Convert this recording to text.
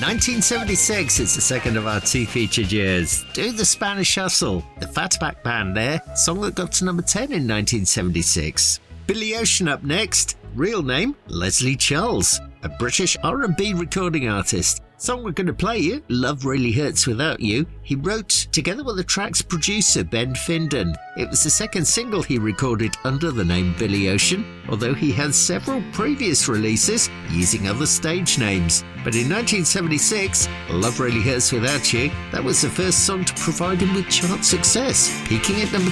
1976 is the second of our two featured years. Do the Spanish Hustle, the Fatback Band there, song that got to number 10 in 1976. Billy Ocean up next, real name Leslie Charles, a British R&B recording artist. Song we're going to play you, Love Really Hurts Without You, he wrote together with the track's producer Ben Finden. It was the second single he recorded under the name Billy Ocean, although he had several previous releases using other stage names. But in 1976, Love Really Hurts Without You, that was the first song to provide him with chart success, peaking at number